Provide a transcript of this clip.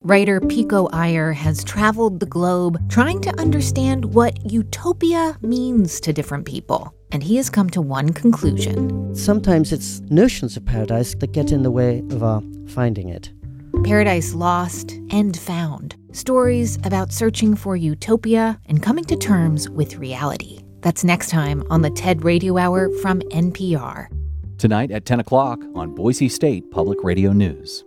Writer Pico Iyer has traveled the globe trying to understand what utopia means to different people. And he has come to one conclusion. Sometimes it's notions of paradise that get in the way of our finding it. Paradise Lost and Found. Stories about searching for utopia and coming to terms with reality. That's next time on the TED Radio Hour from NPR. Tonight at 10 o'clock on Boise State Public Radio News.